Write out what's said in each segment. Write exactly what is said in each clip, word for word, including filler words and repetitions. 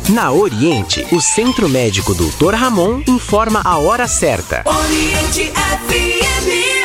Na Oriente, o Centro Médico doutor Ramon informa a hora certa. Oriente F M.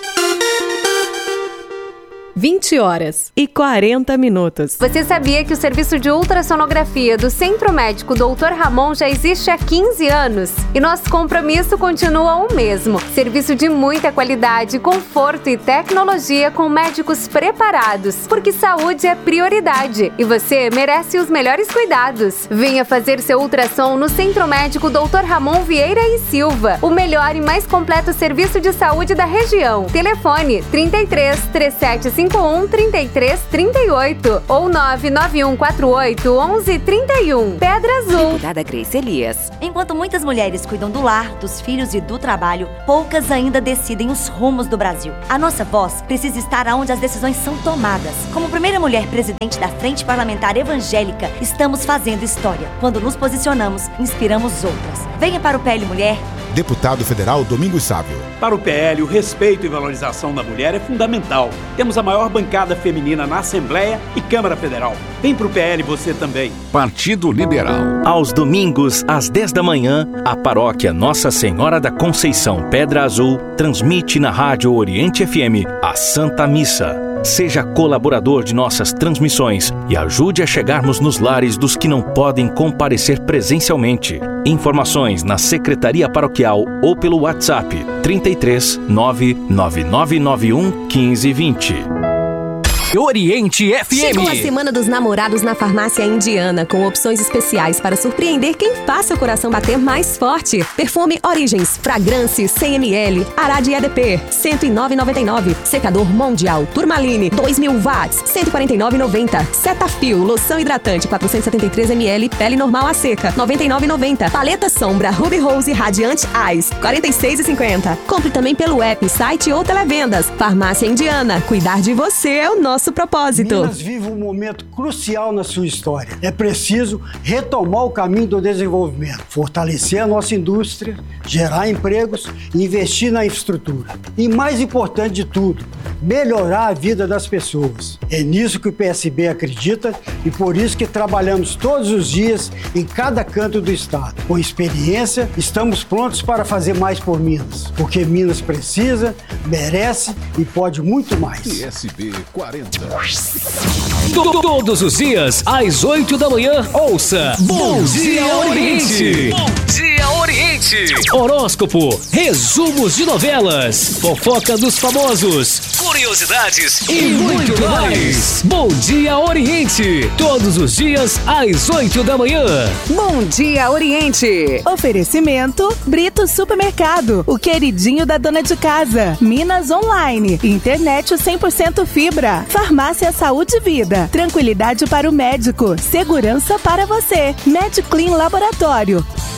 vinte horas e quarenta minutos. Você sabia que o serviço de ultrassonografia do Centro Médico doutor Ramon já existe há quinze anos? E nosso compromisso continua o mesmo. Serviço de muita qualidade, conforto e tecnologia com médicos preparados. Porque saúde é prioridade e você merece os melhores cuidados. Venha fazer seu ultrassom no Centro Médico doutor Ramon Vieira e Silva. O melhor e mais completo serviço de saúde da região. Telefone trinta e três, trinta e sete cinquenta e um, trinta e três, trinta e oito ou nove nove um quatro oito, onze trinta e um. Pedra Azul. Deputada Grace Elias. Enquanto muitas mulheres cuidam do lar, dos filhos e do trabalho, poucas ainda decidem os rumos do Brasil. A nossa voz precisa estar onde as decisões são tomadas. Como primeira mulher presidente da Frente Parlamentar Evangélica, estamos fazendo história. Quando nos posicionamos, inspiramos outras. Venha para o P L Mulher. Deputado Federal Domingos Sávio. Para o P L, o respeito e valorização da mulher é fundamental. Temos a maior bancada feminina na Assembleia e Câmara Federal. Vem pro P L você também. Partido Liberal. Aos domingos, às dez da manhã, a paróquia Nossa Senhora da Conceição Pedra Azul transmite na Rádio Oriente F M a Santa Missa. Seja colaborador de nossas transmissões e ajude a chegarmos nos lares dos que não podem comparecer presencialmente. Informações na Secretaria Paroquial ou pelo WhatsApp trinta e três, nove nove nove nove um, quinze vinte. Oriente F M. Chegou a Semana dos Namorados na Farmácia Indiana, com opções especiais para surpreender quem faz seu coração bater mais forte. Perfume Origens, fragrância cem mililitros, Arad E D P, cento e nove reais e noventa e nove centavos. Secador Mondial, Turmaline, dois mil watts, cento e quarenta e nove reais e noventa centavos. Cetaphil, loção hidratante, quatrocentos e setenta e três mililitros, pele normal a seca, noventa e nove reais e noventa centavos. Paleta Sombra Ruby Rose Radiante Eyes, quarenta e seis reais e cinquenta centavos. Compre também pelo app, site ou televendas. Farmácia Indiana, cuidar de você é o nosso propósito. Minas vive um momento crucial na sua história. É preciso retomar o caminho do desenvolvimento, fortalecer a nossa indústria, gerar empregos e investir na infraestrutura. E mais importante de tudo, melhorar a vida das pessoas. É nisso que o P S B acredita e por isso que trabalhamos todos os dias em cada canto do estado. Com experiência, estamos prontos para fazer mais por Minas, porque Minas precisa, merece e pode muito mais. P S B quarenta. Todos os dias, às oito da manhã, ouça Bom Dia Oriente. Bom Dia Oriente. Horóscopo, resumos de novelas, fofoca dos famosos, curiosidades e muito mais. Bom Dia Oriente. Todos os dias, às oito da manhã. Bom Dia Oriente. Oferecimento Brito Supermercado, o queridinho da dona de casa. Minas Online, internet cem por cento fibra. Farmácia Saúde e Vida, tranquilidade para o médico, segurança para você. MedClean Laboratório.